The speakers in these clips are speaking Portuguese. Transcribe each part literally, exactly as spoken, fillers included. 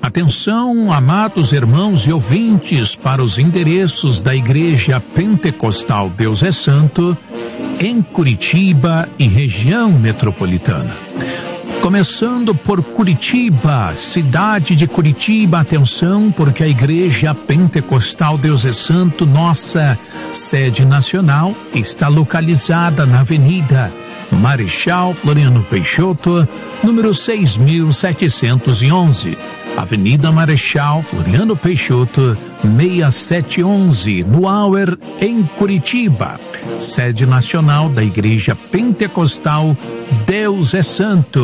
Atenção, amados irmãos e ouvintes, para os endereços da Igreja Pentecostal Deus é Santo, em Curitiba e região metropolitana. Começando por Curitiba, cidade de Curitiba, atenção, porque a Igreja Pentecostal Deus é Santo, nossa sede nacional, está localizada na Avenida Marechal Floriano Peixoto, número seis mil setecentos e onze. Avenida Marechal Floriano Peixoto, seis mil setecentos e onze, no Auer, em Curitiba. Sede nacional da Igreja Pentecostal Deus é Santo.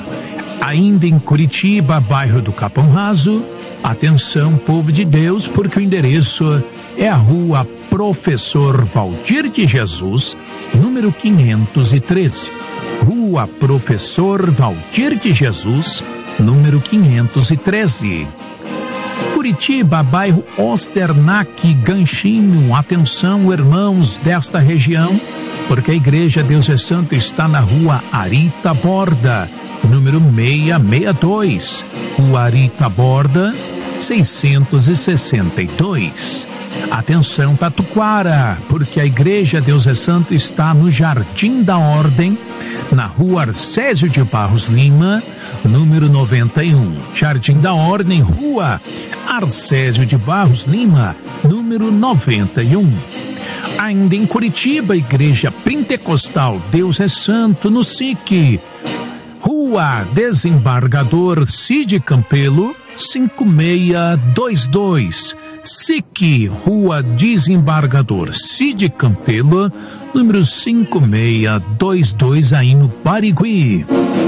Ainda em Curitiba, bairro do Capão Raso, atenção, povo de Deus, porque o endereço é a Rua Professor Valdir de Jesus, número quinhentos e treze. Rua Professor Valdir de Jesus, número quinhentos e treze. Curitiba, bairro Osternac, Ganchinho. Atenção, irmãos desta região, porque a Igreja Deus é Santo está na Rua Arita Borda, número seiscentos e sessenta e dois. Rua Arita Borda, seiscentos e sessenta e dois. Atenção, Tatuquara, porque a Igreja Deus é Santo está no Jardim da Ordem, na Rua Arcésio de Barros Lima, número noventa e um. Jardim da Ordem, Rua Arcésio de Barros Lima, número noventa e um. Ainda em Curitiba, Igreja Pentecostal Deus é Santo, no S I C, Rua Desembargador Cid Campelo, cinco seis dois dois. S I C, Rua Desembargador Cid Campelo, número cinco seis dois dois, aí no Barigui.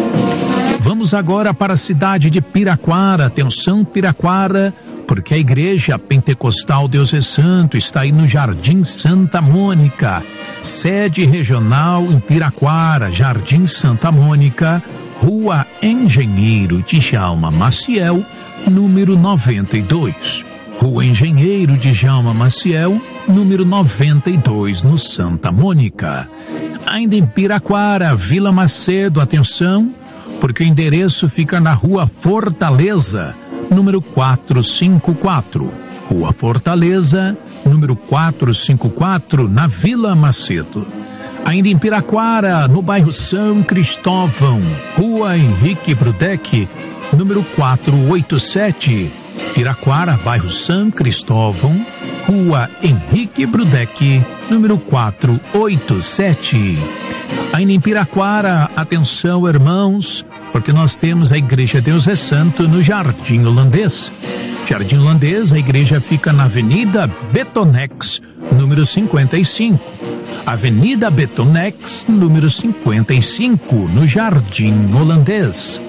Vamos agora para a cidade de Piraquara. Atenção, Piraquara, porque a Igreja Pentecostal Deus é Santo está aí no Jardim Santa Mônica. Sede regional em Piraquara, Jardim Santa Mônica, Rua Engenheiro Djalma Maciel, número noventa e dois. Rua Engenheiro Djalma Maciel, número noventa e dois, no Santa Mônica. Ainda em Piraquara, Vila Macedo, atenção, porque o endereço fica na Rua Fortaleza, número quatrocentos e cinquenta e quatro. Rua Fortaleza, número quatrocentos e cinquenta e quatro, na Vila Macedo. Ainda em Piraquara, no bairro São Cristóvão, Rua Henrique Brudec, número quatrocentos e oitenta e sete. Piraquara, bairro São Cristóvão, Rua Henrique Brudec, número quatrocentos e oitenta e sete. Ainda em Piraquara, atenção, irmãos, porque nós temos a Igreja Deus é Santo no Jardim Holandês. Jardim Holandês, a igreja fica na Avenida Betonex, número cinquenta e cinco. Avenida Betonex, número cinquenta e cinco, no Jardim Holandês.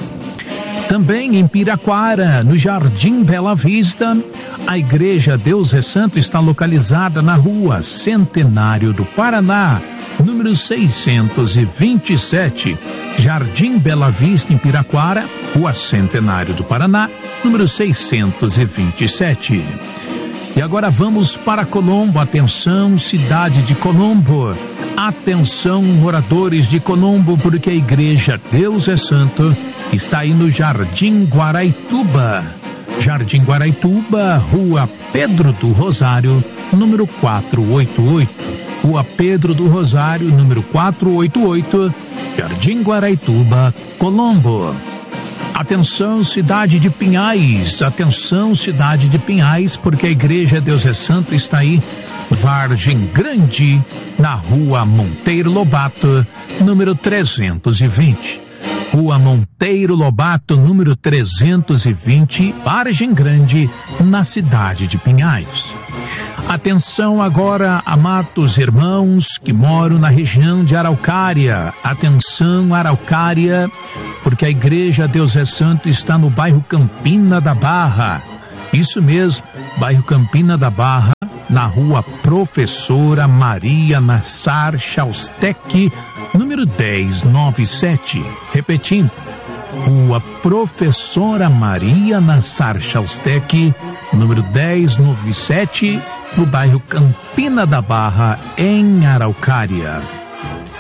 Também em Piraquara, no Jardim Bela Vista, a Igreja Deus é Santo está localizada na Rua Centenário do Paraná, número seiscentos e vinte e sete. Jardim Bela Vista, em Piraquara, Rua Centenário do Paraná, número seiscentos e vinte e sete. E agora vamos para Colombo. Atenção, cidade de Colombo. Atenção, moradores de Colombo, porque a Igreja Deus é Santo está aí no Jardim Guaraituba. Jardim Guaraituba, Rua Pedro do Rosário, número quatrocentos e oitenta e oito. Rua Pedro do Rosário, número quatrocentos e oitenta e oito, Jardim Guaraituba, Colombo. Atenção, cidade de Pinhais. Atenção, cidade de Pinhais, porque a Igreja Deus é Santo está aí, Vargem Grande, na Rua Monteiro Lobato, número trezentos e vinte. Rua Monteiro Lobato, número trezentos e vinte, Vargem Grande, na cidade de Pinhais. Atenção agora, amados irmãos que moram na região de Araucária. Atenção, Araucária, porque a Igreja Deus é Santo está no bairro Campina da Barra. Isso mesmo, bairro Campina da Barra, na Rua Professora Maria Nassar Chaustec, número dez noventa e sete. Repetindo, Rua Professora Maria Nassar Chaustec, número dez noventa e sete, no bairro Campina da Barra, em Araucária.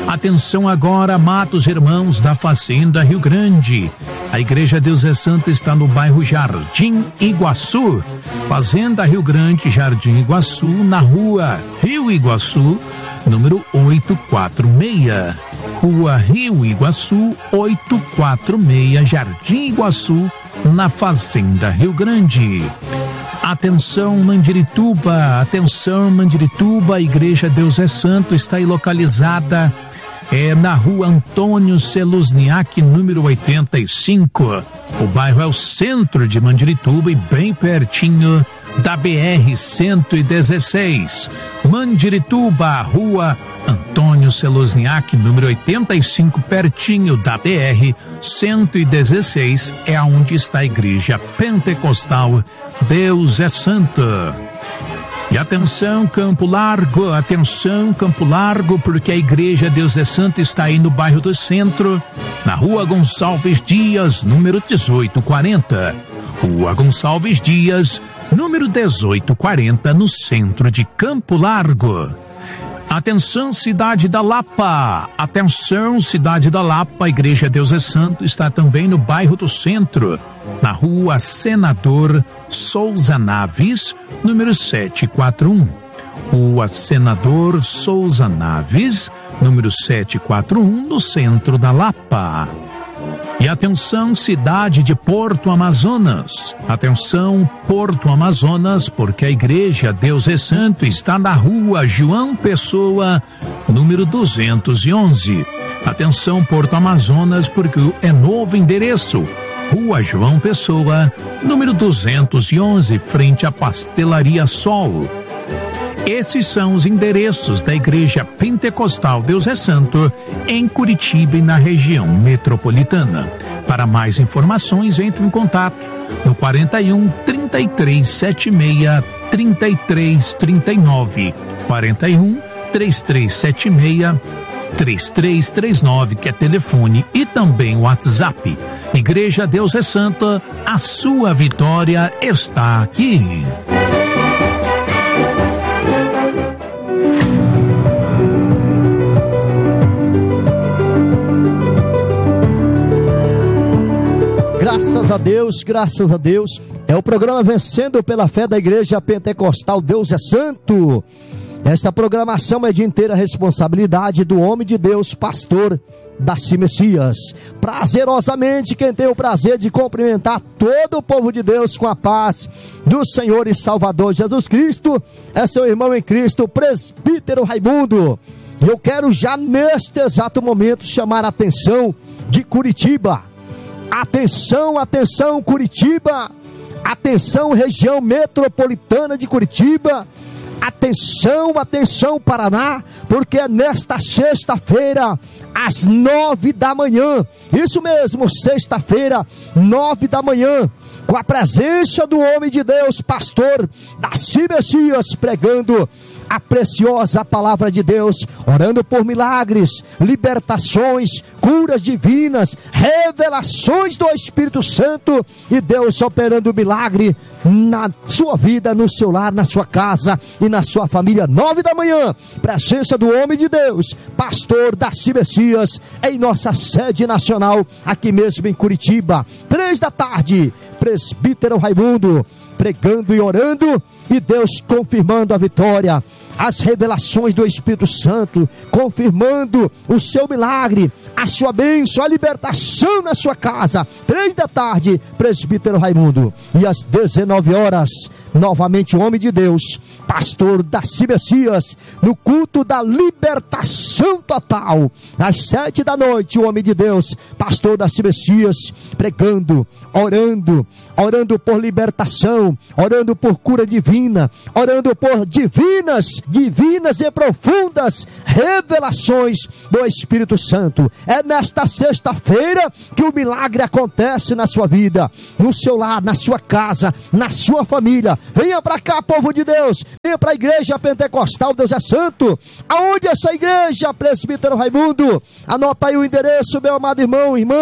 Atenção agora, amados irmãos da Fazenda Rio Grande. A Igreja Deus é Santo está no bairro Jardim Iguaçu. Fazenda Rio Grande, Jardim Iguaçu, na rua Rio Iguaçu, número oitocentos e quarenta e seis. Rua Rio Iguaçu, oitocentos e quarenta e seis, Jardim Iguaçu, na Fazenda Rio Grande. Atenção, Mandirituba, atenção, Mandirituba, a Igreja Deus é Santo está aí localizada é na rua Antônio Seluzniak, número oitenta e cinco. O bairro é o centro de Mandirituba e bem pertinho da B R cento e dezesseis. Mandirituba, rua Antônio Seluzniak, número oitenta e cinco, pertinho da B R cento e dezesseis, é onde está a Igreja Pentecostal Deus é Santo. E atenção, Campo Largo, atenção, Campo Largo, porque a Igreja Deus é Santo está aí no bairro do Centro, na rua Gonçalves Dias, número dezoito quarenta. Rua Gonçalves Dias, número dezoito quarenta, no centro de Campo Largo. Atenção, Cidade da Lapa, atenção, Cidade da Lapa, a Igreja Deus é Santo está também no bairro do Centro, na rua Senador Souza Naves, número setecentos e quarenta e um. Rua Senador Souza Naves, número setecentos e quarenta e um, no centro da Lapa. E atenção, cidade de Porto Amazonas. Atenção, Porto Amazonas, porque a Igreja Deus é Santo está na rua João Pessoa, número duzentos e onze. Atenção, Porto Amazonas, porque é novo endereço. Rua João Pessoa, número duzentos e onze, frente à Pastelaria Sol. Esses são os endereços da Igreja Pentecostal Deus é Santo em Curitiba e na região metropolitana. Para mais informações, entre em contato no quarenta e um, trinta e três, setenta e seis, trinta e três trinta e nove, quarenta e um, trinta e três setenta e seis, trinta e três trinta e nove, que é telefone, e também o WhatsApp. Igreja Deus é Santa, a sua vitória está aqui. Graças a Deus, graças a Deus. É o programa Vencendo pela Fé da Igreja Pentecostal Deus é Santo. Esta programação é de inteira responsabilidade do homem de Deus, pastor Daci Messias. Prazerosamente, quem tem o prazer de cumprimentar todo o povo de Deus com a paz do Senhor e Salvador Jesus Cristo, é seu irmão em Cristo, presbítero Raimundo. E eu quero já neste exato momento chamar a atenção de Curitiba. Atenção, atenção Curitiba, atenção região metropolitana de Curitiba, atenção, atenção Paraná, porque é nesta sexta-feira, às nove da manhã, isso mesmo, sexta-feira, nove da manhã, com a presença do homem de Deus, pastor Daci Messias, pregando a preciosa palavra de Deus, orando por milagres, libertações, curas divinas, revelações do Espírito Santo, e Deus operando milagre na sua vida, no seu lar, na sua casa e na sua família. Nove da manhã, presença do homem de Deus, pastor Daci Messias, em nossa sede nacional, aqui mesmo em Curitiba. Três da tarde, presbítero Raimundo, pregando e orando, e Deus confirmando a vitória, as revelações do Espírito Santo, confirmando o seu milagre, a sua bênção, a libertação na sua casa. Três da tarde, presbítero Raimundo. E às dezenove horas, novamente o homem de Deus, pastor Daci Messias, no culto da libertação total. Às sete da noite, o homem de Deus, pastor Daci Messias, pregando, orando, orando por libertação, orando por cura divina, orando por divinas, divinas e profundas revelações do Espírito Santo. É nesta sexta-feira que o milagre acontece na sua vida, no seu lar, na sua casa, na sua família. Venha para cá, povo de Deus, venha para a Igreja Pentecostal Deus é Santo. Aonde é essa igreja, presbítero Raimundo? Anota aí o endereço, meu amado irmão, irmã.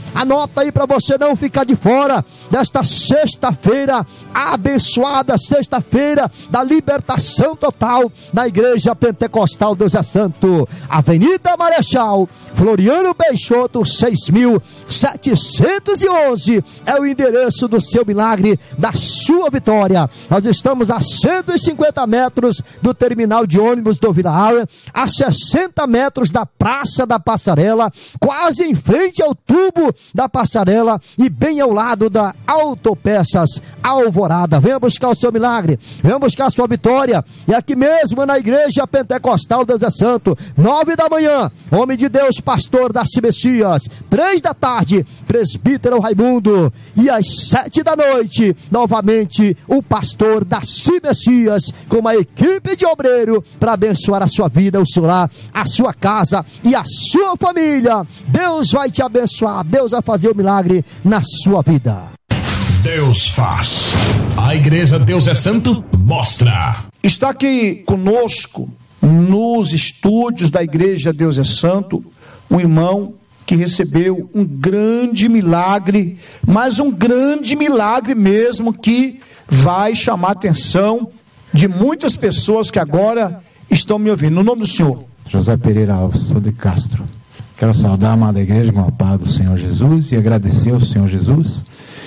Anota aí para você não ficar de fora desta sexta-feira abençoada, sexta-feira da libertação total na Igreja Pentecostal Deus é Santo, Avenida Marechal Floriano Peixoto, seis mil setecentos e onze é o endereço do seu milagre, da sua vitória. Nós estamos a cento e cinquenta metros do terminal de ônibus do Vila Auer, a sessenta metros da Praça da Passarela, quase em frente ao tubo da passarela e bem ao lado da Autopeças Alvorada. Venha buscar o seu milagre, venha buscar a sua vitória, e aqui mesmo na Igreja Pentecostal Deus é Santo, nove da manhã, homem de Deus, pastor Darcy Messias, três da tarde, presbítero Raimundo, e às sete da noite, novamente, o pastor Darcy Messias, com uma equipe de obreiro, para abençoar a sua vida, o seu lar, a sua casa e a sua família. Deus vai te abençoar, Deus vai fazer o milagre na sua vida. Deus faz, a Igreja Deus é Santo mostra. Está aqui conosco, nos estúdios da Igreja Deus é Santo, um irmão que recebeu um grande milagre, mas um grande milagre mesmo, que vai chamar a atenção de muitas pessoas que agora estão me ouvindo. No nome do Senhor. José Pereira Alves, sou de Castro. Quero saudar a amada igreja com a paz do Senhor Jesus e agradecer ao Senhor Jesus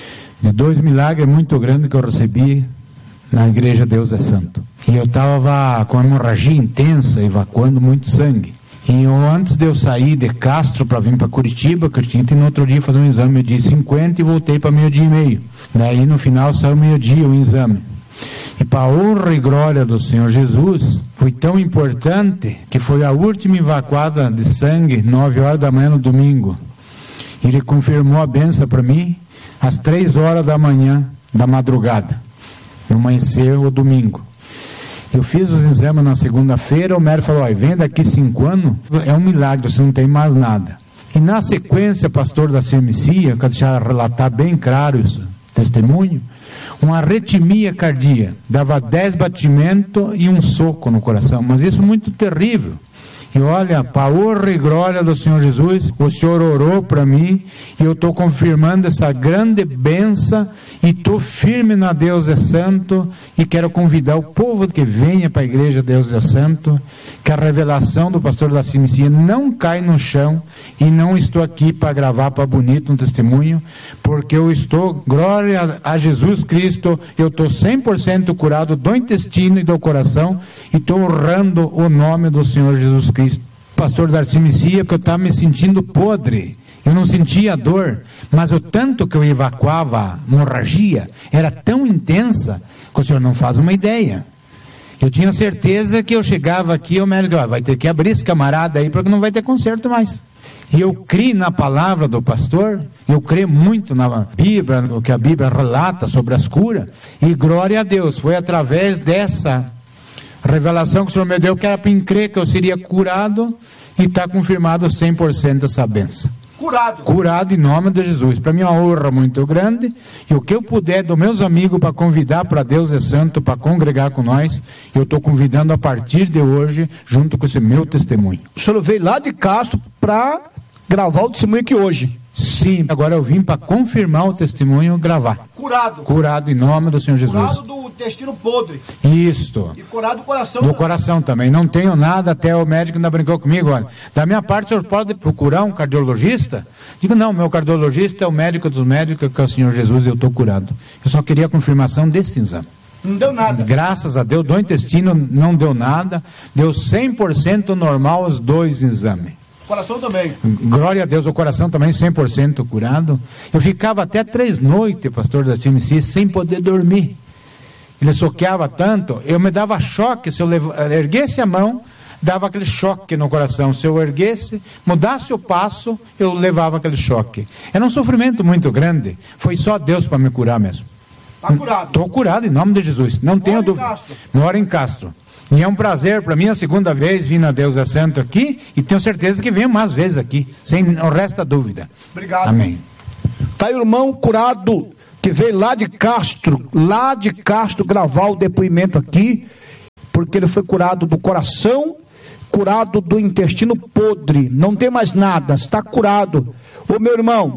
de dois milagres muito grandes que eu recebi na Igreja Deus é Santo. E eu estava com hemorragia intensa, evacuando muito sangue. E eu, antes de eu sair de Castro para vir para Curitiba, que eu tinha que no outro dia fazer um exame meio-dia e cinquenta e voltei para meio-dia e meio. Daí no final saiu meio-dia o exame. E para a honra e glória do Senhor Jesus, foi tão importante que foi a última evacuada de sangue, nove horas da manhã no domingo. Ele confirmou a benção para mim às três horas da manhã da madrugada. Amanheceu o domingo. Eu fiz os exames na segunda-feira, o médico falou, ó, vem daqui cinco anos, é um milagre, você não tem mais nada. E na sequência, pastor da C M C, eu quero deixar relatar bem claro isso, testemunho, uma arritmia cardíaca, dava dez batimentos e um soco no coração, mas isso muito terrível. E olha, para a honra e glória do Senhor Jesus, o Senhor orou para mim, e eu estou confirmando essa grande bênção, e estou firme na Deus é Santo, e quero convidar o povo que venha para a Igreja Deus é Santo, que a revelação do pastor da Cimicia não cai no chão, e não estou aqui para gravar para bonito um testemunho, porque eu estou, glória a Jesus Cristo, eu estou cem por cento curado do intestino e do coração, e estou honrando o nome do Senhor Jesus Cristo. Pastor Darcy Messias, porque eu estava me sentindo podre, eu não sentia dor, mas o tanto que eu evacuava a hemorragia era tão intensa que o senhor não faz uma ideia. Eu tinha certeza que eu chegava aqui, o médico ah, vai ter que abrir esse camarada aí, porque não vai ter conserto mais. E eu creio na palavra do pastor, eu creio muito na Bíblia, o que a Bíblia relata sobre as curas, e glória a Deus, foi através dessa revelação que o Senhor me deu, que era para crer que eu seria curado, e está confirmado cem por cento essa benção. Curado. Curado em nome de Jesus. Para mim é uma honra muito grande, e o que eu puder dos meus amigos para convidar para Deus é Santo, para congregar com nós, eu estou convidando a partir de hoje, junto com esse meu testemunho. O senhor veio lá de Castro para gravar o testemunho aqui hoje. Sim, agora eu vim para confirmar o testemunho e gravar. Curado. Curado em nome do Senhor Jesus. Curado do intestino podre. Isto. E curado do coração. Do também. coração também. Não tenho nada, até o médico ainda brincou comigo, olha. Da minha parte, o senhor pode procurar um cardiologista? Digo, não, meu cardiologista é o médico dos médicos, que é o Senhor Jesus, e eu estou curado. Eu só queria a confirmação deste exame. Não deu nada. Graças a Deus, do intestino não deu nada. Deu cem por cento normal os dois exames. Coração também. Glória a Deus, o coração também cem por cento curado. Eu ficava até três noites, pastor da C M C, sem poder dormir. Ele soqueava tanto, eu me dava choque, se eu lev... erguesse a mão, dava aquele choque no coração. Se eu erguesse, mudasse o passo, eu levava aquele choque. Era um sofrimento muito grande. Foi só Deus para me curar mesmo. Está curado. Estou curado em nome de Jesus, não tenho dúvida. Moro em Castro. E é um prazer para mim, a segunda vez, vir na Deus é Santo aqui, e tenho certeza que venho mais vezes aqui, sem não resta dúvida. Obrigado. Amém. Está aí o irmão curado, que veio lá de Castro, lá de Castro, gravar o depoimento aqui, porque ele foi curado do coração, curado do intestino podre, não tem mais nada, está curado. Ô meu irmão,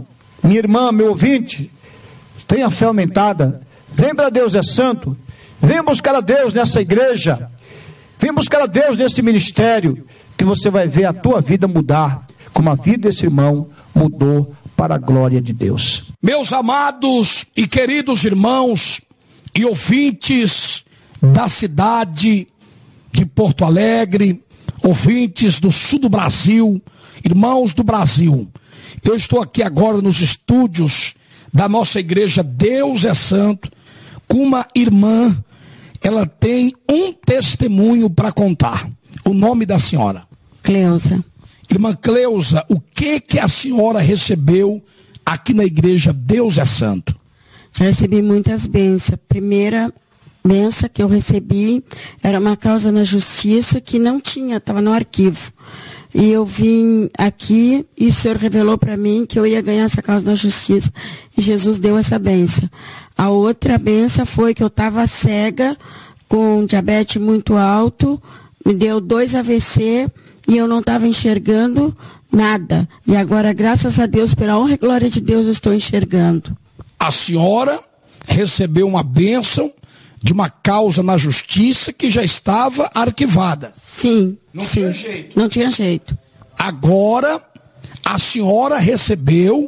minha irmã, meu ouvinte, tenha fé aumentada. Vem para Deus é Santo. Vem buscar a Deus nessa igreja. Vem buscar a Deus nesse ministério, que você vai ver a tua vida mudar, como a vida desse irmão mudou para a glória de Deus. Meus amados e queridos irmãos e ouvintes da cidade de Porto Alegre, ouvintes do sul do Brasil, irmãos do Brasil, eu estou aqui agora nos estúdios da nossa igreja Deus é Santo, com uma irmã. Ela tem um testemunho para contar. O nome da senhora? Cleusa. Irmã Cleusa, o que que a senhora recebeu aqui na igreja Deus é Santo? Já recebi muitas bênçãos. Primeira benção que eu recebi era uma causa na justiça que não tinha, estava no arquivo. E eu vim aqui e o Senhor revelou para mim que eu ia ganhar essa causa na justiça. E Jesus deu essa benção. A outra benção foi que eu estava cega, com diabetes muito alto, me deu dois A V C e eu não estava enxergando nada. E agora, graças a Deus, pela honra e glória de Deus, eu estou enxergando. A senhora recebeu uma bênção de uma causa na justiça que já estava arquivada. Sim. Não sim. tinha jeito. Não tinha jeito. Agora, a senhora recebeu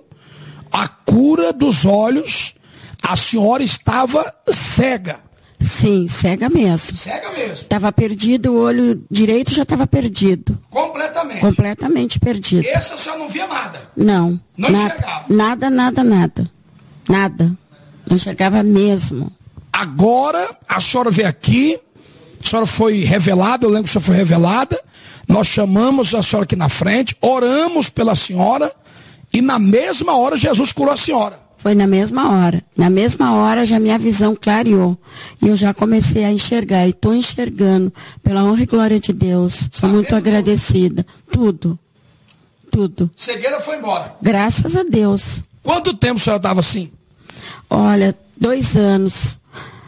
a cura dos olhos. A senhora estava cega. Sim, cega mesmo. Cega mesmo. Estava perdido, o olho direito já estava perdido. Completamente. Completamente perdido. Esse a senhora não via nada. Não. Não na, enxergava. Nada, nada, nada. Nada. Não enxergava mesmo. Agora, a senhora veio aqui, a senhora foi revelada, eu lembro que a senhora foi revelada, nós chamamos a senhora aqui na frente, oramos pela senhora, e na mesma hora Jesus curou a senhora. Foi na mesma hora. Na mesma hora já minha visão clareou. E eu já comecei a enxergar, e estou enxergando, pela honra e glória de Deus. Sou muito agradecida. Tudo. Tudo. Cegueira foi embora. Graças a Deus. Quanto tempo a senhora estava assim? Olha, dois anos.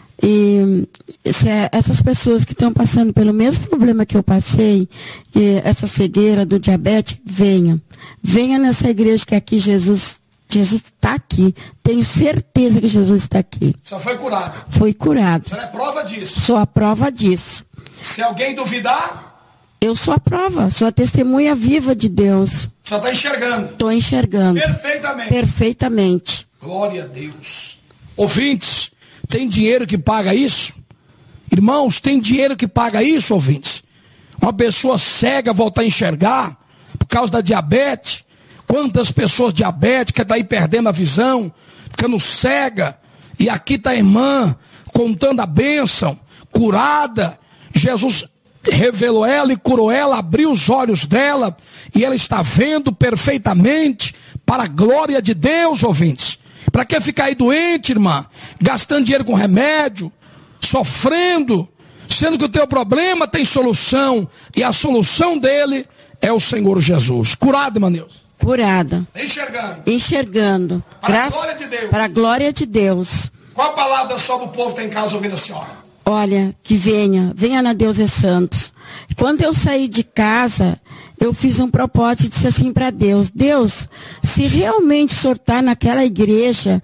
E se essas pessoas que estão passando pelo mesmo problema que eu passei, que essa cegueira do diabetes, venha. Venha nessa igreja que aqui Jesus, Jesus está aqui. Tenho certeza que Jesus está aqui. Só foi curado. Foi curado. A senhora é prova disso. Sou a prova disso. Se alguém duvidar, eu sou a prova, sou a testemunha viva de Deus. só está enxergando. Estou enxergando. Perfeitamente. Perfeitamente. Glória a Deus. Ouvintes, tem dinheiro que paga isso? Irmãos, tem dinheiro que paga isso, ouvintes? Uma pessoa cega voltar a enxergar por causa da diabetes. Quantas pessoas diabéticas estão aí perdendo a visão, ficando cega. E aqui está a irmã contando a bênção, curada. Jesus revelou ela e curou ela, abriu os olhos dela, e ela está vendo perfeitamente, para a glória de Deus, ouvintes. Para que ficar aí doente, irmã, gastando dinheiro com remédio, sofrendo, sendo que o teu problema tem solução, e a solução dele é o Senhor Jesus. Curado, irmã Neuza? Curada. Enxergando. Enxergando. Para Gra... a glória de Deus. Para a glória de Deus. Qual a palavra sobre o povo que tem em casa ouvindo a senhora? Olha, que venha, venha na Deus é Santos. Quando eu saí de casa, eu fiz um propósito e disse assim para Deus: Deus, se realmente o Senhor está naquela igreja,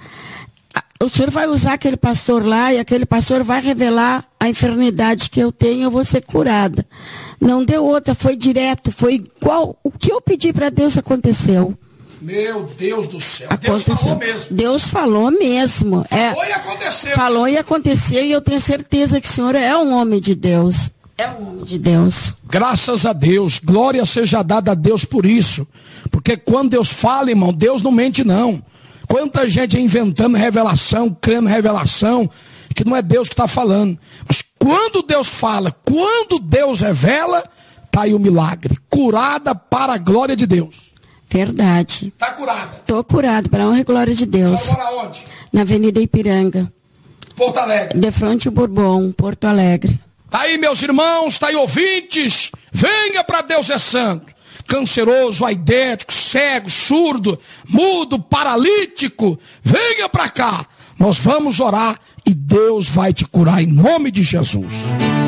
o Senhor vai usar aquele pastor lá e aquele pastor vai revelar a enfermidade que eu tenho e eu vou ser curada. Não deu outra, foi direto, foi igual. O que eu pedi para Deus aconteceu. Meu Deus do céu, aconteceu. Deus falou mesmo. Deus falou mesmo. Falou é, e aconteceu. Falou e aconteceu, e eu tenho certeza que o Senhor é um homem de Deus. É um homem de Deus. Graças a Deus, glória seja dada a Deus por isso. Porque quando Deus fala, irmão, Deus não mente não. Quanta gente inventando revelação, crendo revelação, que não é Deus que está falando. Mas quando Deus fala, quando Deus revela, está aí o milagre. Curada para a glória de Deus. Verdade. Está curada? Estou curado, para a honra e glória de Deus. Você mora onde? Na Avenida Ipiranga. Porto Alegre. De frente ao Bourbon, Porto Alegre. Está aí, meus irmãos, está aí, ouvintes. Venha para Deus é Santo. Canceroso, aidético, cego, surdo, mudo, paralítico. Venha para cá. Nós vamos orar e Deus vai te curar em nome de Jesus.